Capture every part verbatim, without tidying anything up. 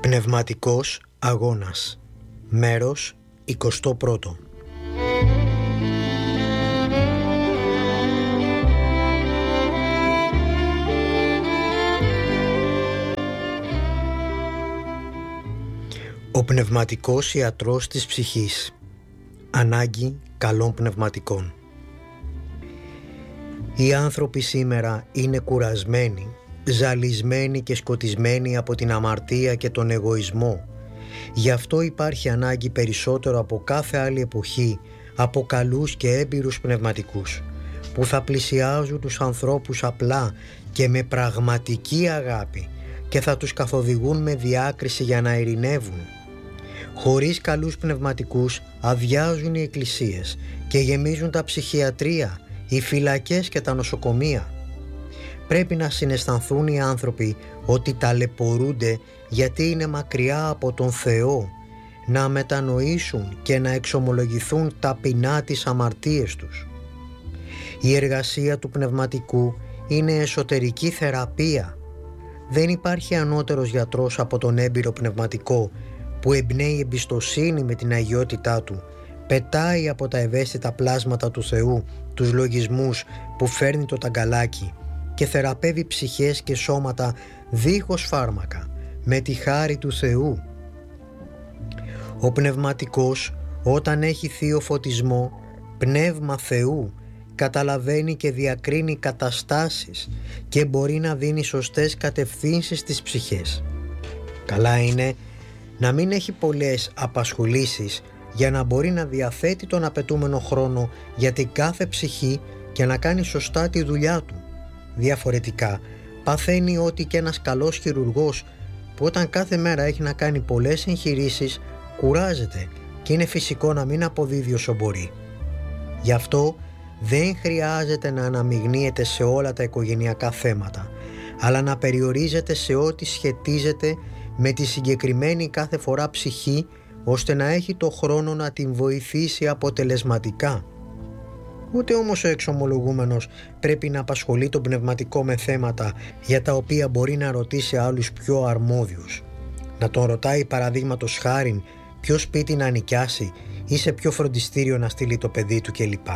Πνευματικός αγώνας. Μέρος εικοστό πρώτο. Ο πνευματικός ιατρός της ψυχής. Ανάγκη καλών πνευματικών. Οι άνθρωποι σήμερα είναι κουρασμένοι, ζαλισμένοι και σκοτισμένοι από την αμαρτία και τον εγωισμό. Γι' αυτό υπάρχει ανάγκη περισσότερο από κάθε άλλη εποχή από καλούς και έμπειρους πνευματικούς που θα πλησιάζουν τους ανθρώπους απλά και με πραγματική αγάπη και θα τους καθοδηγούν με διάκριση για να ειρηνεύουν. Χωρίς καλούς πνευματικούς αδειάζουν οι εκκλησίες και γεμίζουν τα ψυχιατρία, οι φυλακές και τα νοσοκομεία. Πρέπει να συναισθανθούν οι άνθρωποι ότι ταλαιπωρούνται γιατί είναι μακριά από τον Θεό, να μετανοήσουν και να εξομολογηθούν ταπεινά τις αμαρτίες τους. Η εργασία του πνευματικού είναι εσωτερική θεραπεία. Δεν υπάρχει ανώτερος γιατρός από τον έμπειρο πνευματικό που εμπνέει εμπιστοσύνη με την αγιότητά του, πετάει από τα ευαίσθητα πλάσματα του Θεού τους λογισμούς που φέρνει το ταγκαλάκι και θεραπεύει ψυχές και σώματα δίχως φάρμακα, με τη χάρη του Θεού. Ο πνευματικός, όταν έχει θείο φωτισμό, πνεύμα Θεού, καταλαβαίνει και διακρίνει καταστάσεις και μπορεί να δίνει σωστές κατευθύνσεις στις ψυχές. Καλά είναι να μην έχει πολλές απασχολήσεις για να μπορεί να διαθέτει τον απαιτούμενο χρόνο για την κάθε ψυχή και να κάνει σωστά τη δουλειά του. Διαφορετικά παθαίνει ότι και ένας καλός χειρουργός που όταν κάθε μέρα έχει να κάνει πολλές εγχειρήσεις κουράζεται και είναι φυσικό να μην αποδίδει όσο μπορεί. Γι' αυτό δεν χρειάζεται να αναμειγνύεται σε όλα τα οικογενειακά θέματα, αλλά να περιορίζεται σε ό,τι σχετίζεται με τη συγκεκριμένη κάθε φορά ψυχή, ώστε να έχει το χρόνο να την βοηθήσει αποτελεσματικά. Ούτε όμως ο εξομολογούμενος πρέπει να απασχολεί τον πνευματικό με θέματα για τα οποία μπορεί να ρωτήσει άλλους πιο αρμόδιους. Να τον ρωτάει παραδείγματος χάριν ποιο σπίτι να νοικιάσει ή σε ποιο φροντιστήριο να στείλει το παιδί του κλπ.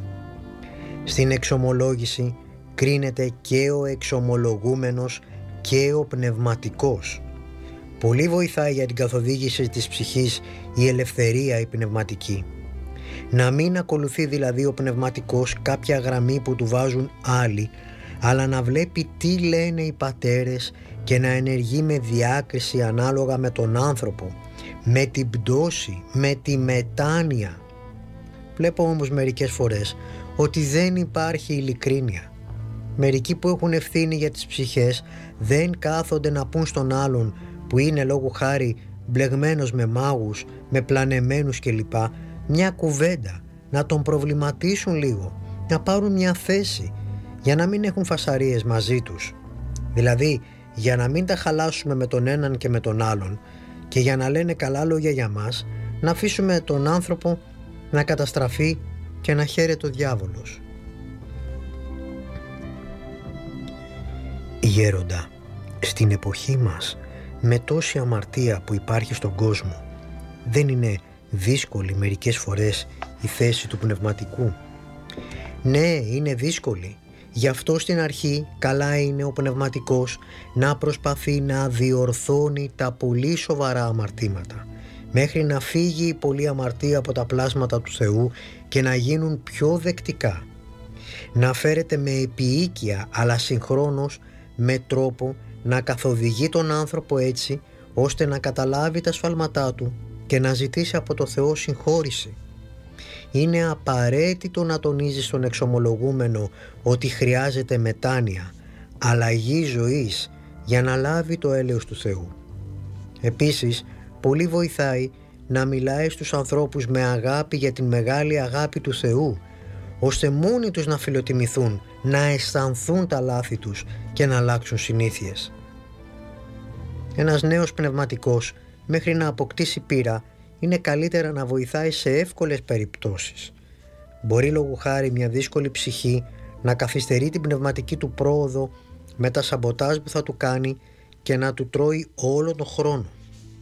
Στην εξομολόγηση κρίνεται και ο εξομολογούμενος και ο πνευματικός. Πολύ βοηθάει για την καθοδήγηση της ψυχής η ελευθερία η πνευματική. Να μην ακολουθεί δηλαδή ο πνευματικός κάποια γραμμή που του βάζουν άλλοι, αλλά να βλέπει τι λένε οι πατέρες και να ενεργεί με διάκριση ανάλογα με τον άνθρωπο, με την πτώση, με τη μετάνοια. Βλέπω όμως μερικές φορές ότι δεν υπάρχει ειλικρίνεια. Μερικοί που έχουν ευθύνη για τις ψυχές δεν κάθονται να πούν στον άλλον που είναι λόγου χάρη μπλεγμένος με μάγους, με πλανεμένους κλπ, μια κουβέντα, να τον προβληματίσουν λίγο, να πάρουν μια θέση για να μην έχουν φασαρίες μαζί τους. Δηλαδή για να μην τα χαλάσουμε με τον έναν και με τον άλλον και για να λένε καλά λόγια για μας, να αφήσουμε τον άνθρωπο να καταστραφεί και να χαίρεται ο διάβολος. Γέροντα, στην εποχή μας, με τόση αμαρτία που υπάρχει στον κόσμο, δεν είναι δύσκολη μερικές φορές η θέση του πνευματικού? Ναι, είναι δύσκολη. Γι' αυτό στην αρχή καλά είναι ο πνευματικός να προσπαθεί να διορθώνει τα πολύ σοβαρά αμαρτήματα, μέχρι να φύγει η πολλή αμαρτία από τα πλάσματα του Θεού και να γίνουν πιο δεκτικά. Να φέρεται με επιοίκεια, αλλά συγχρόνως με τρόπο να καθοδηγεί τον άνθρωπο έτσι ώστε να καταλάβει τα σφάλματά του και να ζητήσει από το Θεό συγχώρηση. Είναι απαραίτητο να τονίζει στον εξομολογούμενο ότι χρειάζεται μετάνοια, αλλαγή ζωής για να λάβει το έλεος του Θεού. Επίσης, πολύ βοηθάει να μιλάει στους ανθρώπους με αγάπη για την μεγάλη αγάπη του Θεού, ώστε μόνοι τους να φιλοτιμηθούν, να αισθανθούν τα λάθη τους και να αλλάξουν συνήθειες. Ένας νέος πνευματικός, μέχρι να αποκτήσει πείρα, είναι καλύτερα να βοηθάει σε εύκολες περιπτώσεις. Μπορεί λόγου χάρη μια δύσκολη ψυχή να καθυστερεί την πνευματική του πρόοδο με τα σαμποτάζ που θα του κάνει και να του τρώει όλο τον χρόνο.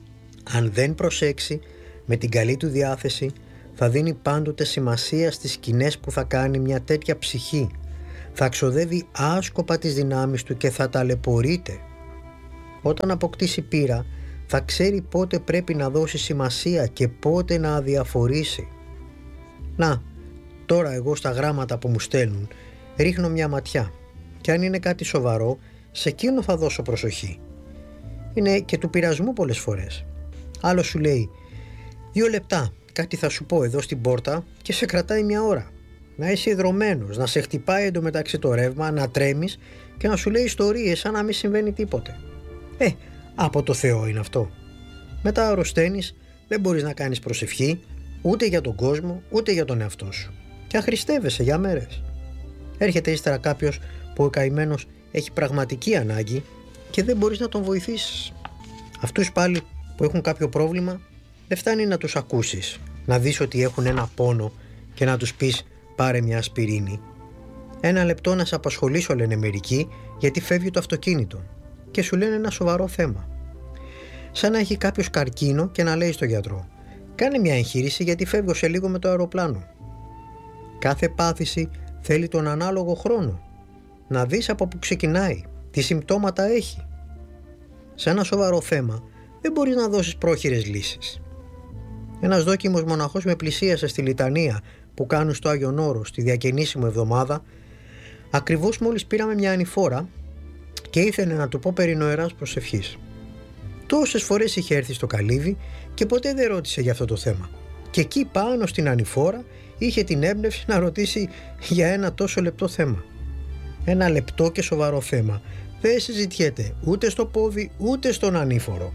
Αν δεν προσέξει με την καλή του διάθεση, θα δίνει πάντοτε σημασία στις σκηνές που θα κάνει μια τέτοια ψυχή. Θα ξοδεύει άσκοπα τις δυνάμεις του και θα ταλαιπωρείται. Όταν αποκτήσει πείρα, θα ξέρει πότε πρέπει να δώσει σημασία και πότε να αδιαφορήσει. Να, τώρα εγώ στα γράμματα που μου στέλνουν ρίχνω μια ματιά και αν είναι κάτι σοβαρό, σε εκείνο θα δώσω προσοχή. Είναι και του πειρασμού πολλές φορές. Άλλος σου λέει «Δύο λεπτά, κάτι θα σου πω εδώ στην πόρτα» και σε κρατάει μια ώρα. Να είσαι ιδρωμένος, να σε χτυπάει εντωμεταξύ το ρεύμα, να τρέμεις και να σου λέει ιστορίες σαν να μην συμβαίνει τίποτε. Ε, από το Θεό είναι αυτό. Μετά αρρωσταίνεις, δεν μπορείς να κάνεις προσευχή ούτε για τον κόσμο ούτε για τον εαυτό σου και αχρηστεύεσαι για μέρες. Έρχεται ύστερα κάποιος που ο καημένος έχει πραγματική ανάγκη και δεν μπορείς να τον βοηθήσεις. Αυτούς πάλι που έχουν κάποιο πρόβλημα δεν φτάνει να τους ακούσεις, να δεις ότι έχουν ένα πόνο και να τους πεις πάρε μια ασπιρίνη. Ένα λεπτό να σε απασχολήσω, λένε μερικοί, γιατί φεύγει το αυτοκίνητο και σου λένε ένα σοβαρό θέμα. Σαν να έχει κάποιος καρκίνο και να λέει στο γιατρό κάνε μια εγχείρηση γιατί φεύγω σε λίγο με το αεροπλάνο. Κάθε πάθηση θέλει τον ανάλογο χρόνο. Να δεις από που ξεκινάει, τι συμπτώματα έχει. Σε ένα σοβαρό θέμα δεν μπορείς να δώσεις πρόχειρες λύσεις. Ένας δόκιμος μοναχός με πλησίασε στη λιτανία που κάνουν στο Άγιον Όρος στη διακαινήσιμο εβδομάδα, ακριβώς μόλις πήραμε μια ανηφόρα και ήθελε να του πω περί νοεράς προσευχής. Τόσες φορές είχε έρθει στο καλύβι και ποτέ δεν ρώτησε για αυτό το θέμα. Και εκεί πάνω στην ανηφόρα είχε την έμπνευση να ρωτήσει για ένα τόσο λεπτό θέμα. Ένα λεπτό και σοβαρό θέμα δεν συζητιέται ούτε στο πόδι ούτε στον ανήφορο.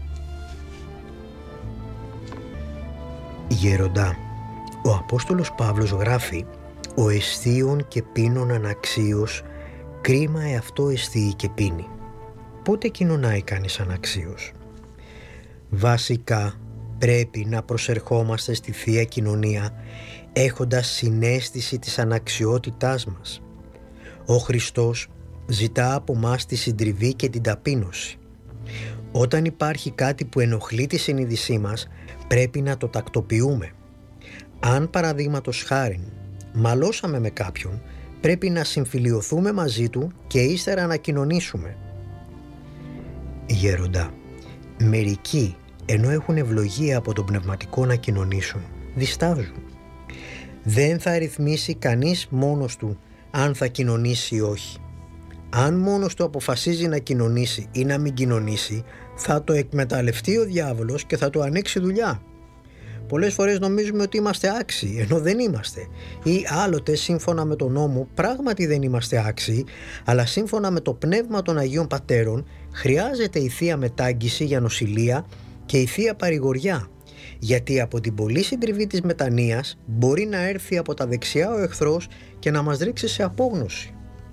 Γέροντα, ο Απόστολος Παύλος γράφει «Ο εστίον και πίνων αναξίως, κρίμα εαυτό εστίει και πίνει». Πότε κοινωνάει κανείς αναξίως? Βασικά πρέπει να προσερχόμαστε στη Θεία Κοινωνία έχοντας συναίσθηση της αναξιότητάς μας. Ο Χριστός ζητά από μας τη συντριβή και την ταπείνωση. Όταν υπάρχει κάτι που ενοχλεί τη συνείδησή μας, πρέπει να το τακτοποιούμε. Αν παραδείγματος χάριν μαλώσαμε με κάποιον, πρέπει να συμφιλιωθούμε μαζί του και ύστερα να κοινωνήσουμε. Γέροντα, μερικοί ενώ έχουν ευλογία από τον πνευματικό να κοινωνήσουν, διστάζουν. Δεν θα ρυθμίσει κανείς μόνος του αν θα κοινωνήσει ή όχι. Αν μόνος του αποφασίζει να κοινωνήσει ή να μην κοινωνήσει, θα το εκμεταλλευτεί ο διάβολος και θα του ανοίξει δουλειά. Πολλές φορές νομίζουμε ότι είμαστε άξιοι, ενώ δεν είμαστε. Ή άλλοτε σύμφωνα με τον νόμο πράγματι δεν είμαστε άξιοι, αλλά σύμφωνα με το πνεύμα των Αγίων Πατέρων χρειάζεται η Θεία Μετάγγιση για νοσηλεία και η Θεία Παρηγοριά, γιατί από την πολλή συντριβή της μετανοίας μπορεί να έρθει από τα δεξιά ο εχθρός και να μας ρίξει σε απόγνωση.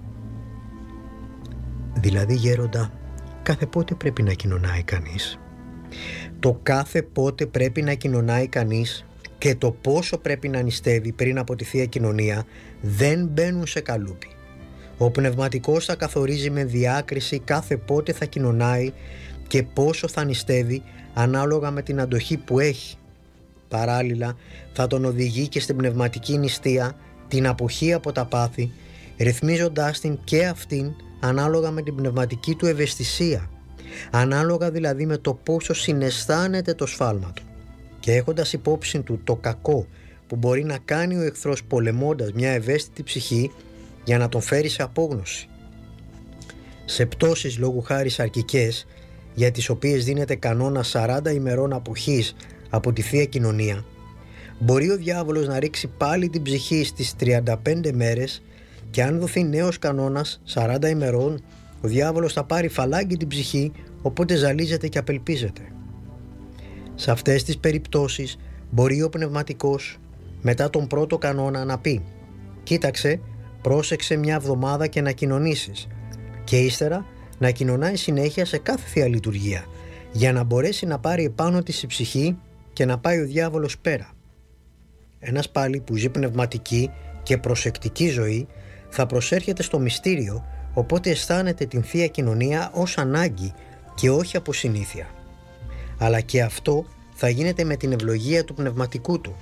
Δηλαδή, γέροντα, κάθε πότε πρέπει να κοινωνάει κανείς. Το κάθε πότε πρέπει να κοινωνάει κανείς και το πόσο πρέπει να νηστεύει πριν από τη Θεία Κοινωνία δεν μπαίνουν σε καλούπι. Ο πνευματικός θα καθορίζει με διάκριση κάθε πότε θα κοινωνάει και πόσο θα νηστεύει ανάλογα με την αντοχή που έχει. Παράλληλα θα τον οδηγεί και στην πνευματική νηστεία, την αποχή από τα πάθη, ρυθμίζοντάς την και αυτήν ανάλογα με την πνευματική του ευαισθησία, ανάλογα δηλαδή με το πόσο συναισθάνεται το σφάλμα του και έχοντας υπόψη του το κακό που μπορεί να κάνει ο εχθρός πολεμώντας μια ευαίσθητη ψυχή για να τον φέρει σε απόγνωση. Σε πτώσεις λόγου χάρη σαρκικές, για τις οποίες δίνεται κανόνα σαράντα ημερών αποχής από τη Θεία Κοινωνία, μπορεί ο διάβολος να ρίξει πάλι την ψυχή στις τριάντα πέντε μέρες και αν δοθεί νέος κανόνας σαράντα ημερών, ο διάβολος θα πάρει φαλάγγι την ψυχή, οπότε ζαλίζεται και απελπίζεται. Σε αυτές τις περιπτώσεις μπορεί ο πνευματικός μετά τον πρώτο κανόνα να πει «Κοίταξε, πρόσεξε μια εβδομάδα και να κοινωνήσεις» και ύστερα να κοινωνάει συνέχεια σε κάθε Θεία Λειτουργία για να μπορέσει να πάρει επάνω της η ψυχή και να πάει ο διάβολος πέρα. Ένας πάλι που ζει πνευματική και προσεκτική ζωή θα προσέρχεται στο μυστήριο, οπότε αισθάνεται την Θεία Κοινωνία ως ανάγκη και όχι από συνήθεια. Αλλά και αυτό θα γίνεται με την ευλογία του πνευματικού του.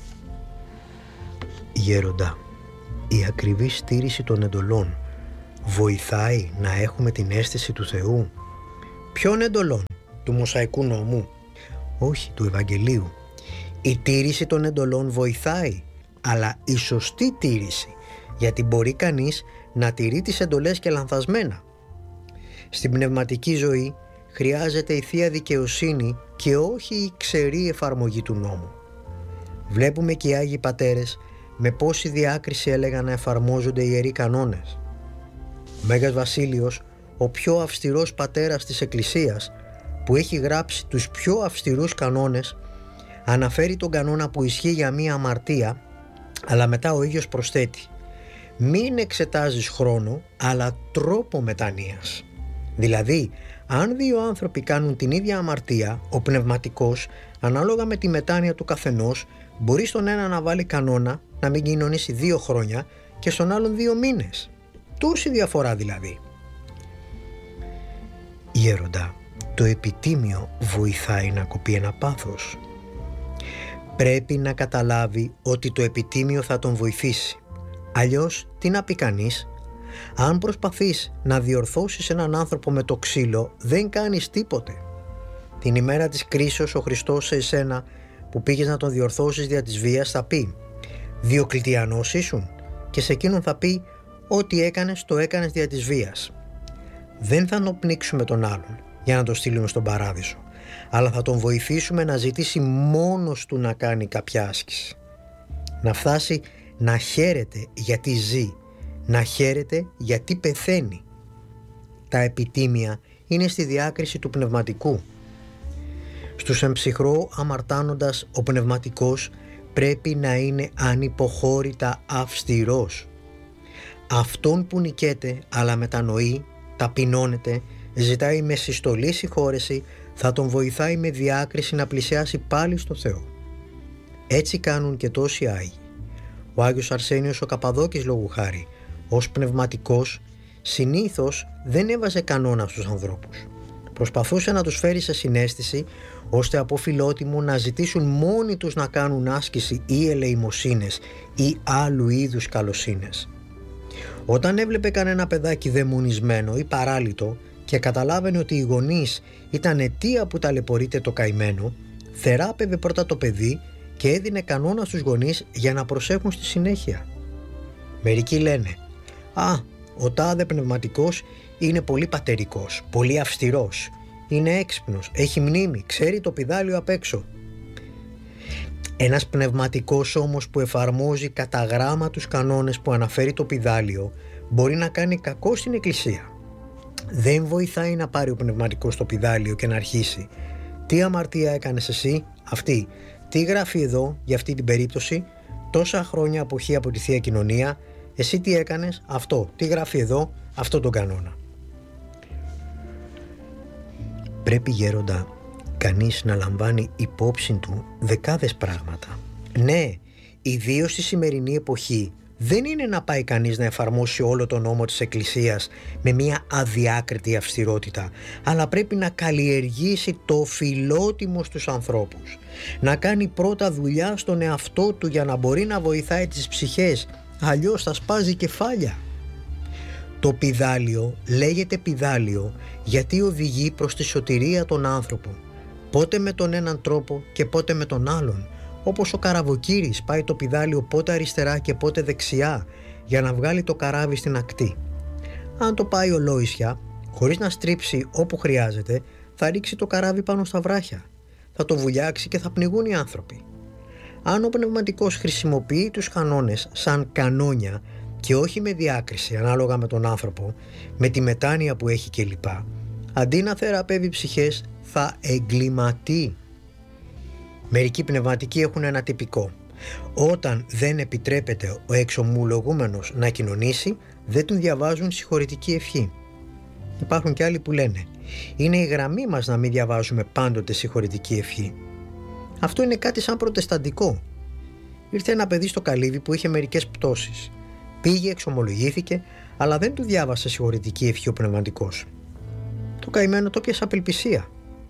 Γέροντα, η ακριβή στήρηση των εντολών βοηθάει να έχουμε την αίσθηση του Θεού? Ποιων εντολών? Του Μωσαϊκού νόμου? Όχι, του Ευαγγελίου. Η τήρηση των εντολών βοηθάει, αλλά η σωστή τήρηση, γιατί μπορεί κανείς να τηρεί τις εντολές και λανθασμένα. Στην πνευματική ζωή χρειάζεται η Θεία Δικαιοσύνη και όχι η ξερή εφαρμογή του νόμου. Βλέπουμε και οι Άγιοι Πατέρες με πόση διάκριση έλεγαν να εφαρμόζονται οι ιεροί κανόνες. Ο Μέγας Βασίλειος, ο πιο αυστηρός πατέρας της Εκκλησίας, που έχει γράψει τους πιο αυστηρούς κανόνες, αναφέρει τον κανόνα που ισχύει για μία αμαρτία, αλλά μετά ο ίδιος προσθέτει: μην εξετάζεις χρόνο, αλλά τρόπο μετανοίας. Δηλαδή, αν δύο άνθρωποι κάνουν την ίδια αμαρτία, ο πνευματικός, ανάλογα με τη μετάνοια του καθενός, μπορεί στον ένα να βάλει κανόνα να μην κοινωνήσει δύο χρόνια και στον άλλον δύο μήνες. Τόση διαφορά δηλαδή. Γέροντα, το επιτίμιο βοηθάει να κοπεί ένα πάθος? Πρέπει να καταλάβει ότι το επιτίμιο θα τον βοηθήσει. Αλλιώς τι να πει κανείς? Αν προσπαθείς να διορθώσεις έναν άνθρωπο με το ξύλο, δεν κάνεις τίποτε. Την ημέρα της κρίσεως ο Χριστός σε εσένα που πήγες να τον διορθώσεις δια της βίας θα πει: Διοκλητιανός ήσουν? Και σε εκείνον θα πει: ό,τι έκανες το έκανες δια της βίας. Δεν θα τον πνίξουμε τον άλλον για να τον στείλουμε στον παράδεισο, αλλά θα τον βοηθήσουμε να ζητήσει μόνος του να κάνει κάποια άσκηση. Να φτάσει να χαίρεται γιατί ζει, να χαίρεται γιατί πεθαίνει. Τα επιτίμια είναι στη διάκριση του πνευματικού. Στους εμψυχρό αμαρτάνοντας, ο πνευματικός πρέπει να είναι ανυποχώρητα αυστηρός. Αυτόν που νικέται αλλά μετανοεί, ταπεινώνεται, ζητάει με συστολή συγχώρεση, θα τον βοηθάει με διάκριση να πλησιάσει πάλι στο Θεό. Έτσι κάνουν και τόσοι Άγιοι. Ο Άγιος Αρσένιος ο Καπαδόκης λόγου χάρη, ως πνευματικός, συνήθως δεν έβαζε κανόνα στους ανθρώπους. Προσπαθούσε να τους φέρει σε συναίσθηση, ώστε από φιλότιμο να ζητήσουν μόνοι τους να κάνουν άσκηση ή ελεημοσύνες ή άλλου είδους καλοσύνες. Όταν έβλεπε κανένα παιδάκι δαιμονισμένο ή παράλυτο και καταλάβαινε ότι οι γονείς ήταν αιτία που ταλαιπωρείται το καημένο, θεράπευε πρώτα το παιδί και έδινε κανόνα στους γονείς για να προσέχουν στη συνέχεια. Μερικοί λένε: «Α, ο τάδε πνευματικός είναι πολύ πατερικός, πολύ αυστηρός, είναι έξυπνος, έχει μνήμη, ξέρει το πηδάλιο απ' έξω». Ένας πνευματικός όμως που εφαρμόζει κατά γράμμα τους κανόνες που αναφέρει το πηδάλιο μπορεί να κάνει κακό στην Εκκλησία. Δεν βοηθάει να πάρει ο πνευματικός το πηδάλιο και να αρχίσει: «Τι αμαρτία έκανες εσύ? Αυτή. Τι γράφει εδώ για αυτή την περίπτωση? Τόσα χρόνια αποχή από τη Θεία Κοινωνία. Εσύ τι έκανες? Αυτό. Τι γράφει εδώ? Αυτό τον κανόνα». Πρέπει, γέροντα, κανείς να λαμβάνει υπόψη του δεκάδες πράγματα. Ναι, ιδίως στη σημερινή εποχή δεν είναι να πάει κανείς να εφαρμόσει όλο τον νόμο της Εκκλησίας με μια αδιάκριτη αυστηρότητα, αλλά πρέπει να καλλιεργήσει το φιλότιμο στους ανθρώπους, να κάνει πρώτα δουλειά στον εαυτό του για να μπορεί να βοηθάει τις ψυχές, αλλιώς θα σπάζει κεφάλια. Το πηδάλιο λέγεται πηδάλιο γιατί οδηγεί προς τη σωτηρία των άνθρωπων, πότε με τον έναν τρόπο και πότε με τον άλλον, όπως ο καραβοκύρης πάει το πηδάλιο πότε αριστερά και πότε δεξιά για να βγάλει το καράβι στην ακτή. Αν το πάει ολόισια, χωρίς να στρίψει όπου χρειάζεται, θα ρίξει το καράβι πάνω στα βράχια, θα το βουλιάξει και θα πνιγούν οι άνθρωποι. Αν ο πνευματικός χρησιμοποιεί τους κανόνες σαν κανόνια και όχι με διάκριση ανάλογα με τον άνθρωπο, με τη μετάνοια που έχει κλπ, αντί να θεραπεύει ψυχές θα εγκληματεί. Μερικοί πνευματικοί έχουν ένα τυπικό: όταν δεν επιτρέπεται ο εξομολογούμενος να κοινωνήσει, δεν του διαβάζουν συγχωρητική ευχή. Υπάρχουν και άλλοι που λένε: είναι η γραμμή μας να μην διαβάζουμε πάντοτε συγχωρητική ευχή. Αυτό είναι κάτι σαν προτεσταντικό. Ήρθε ένα παιδί στο καλύβι που είχε μερικές πτώσεις. Πήγε, εξομολογήθηκε, αλλά δεν του διάβασε συγχωρητική ευχή ο πνευματικός. Το καημένο το πιάσε απελπισία.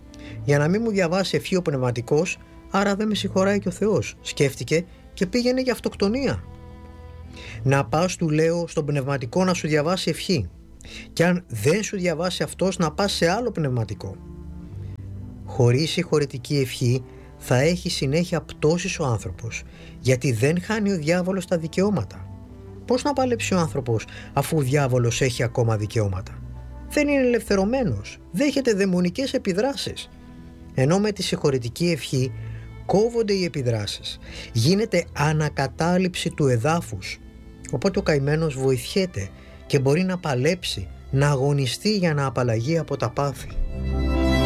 Για να μην μου διαβάσει ευχή ο πνευματικός, άρα δεν με συγχωράει και ο Θεός, σκέφτηκε και πήγαινε για αυτοκτονία. Να πας, του λέω, στον πνευματικό να σου διαβάσει ευχή. Και αν δεν σου διαβάσει αυτός, να πας σε άλλο πνευματικό. Χωρίς συγχωρετική ευχή θα έχει συνέχεια πτώσεις ο άνθρωπος, γιατί δεν χάνει ο διάβολος τα δικαιώματα. Πώς να παλέψει ο άνθρωπος αφού ο διάβολος έχει ακόμα δικαιώματα? Δεν είναι ελευθερωμένος, δέχεται δαιμονικές επιδράσεις. Ενώ με τη συγχωρετική ευχή κόβονται οι επιδράσεις, γίνεται ανακατάληψη του εδάφους, οπότε ο καημένος βοηθιέται και μπορεί να παλέψει, να αγωνιστεί για να απαλλαγεί από τα πάθη.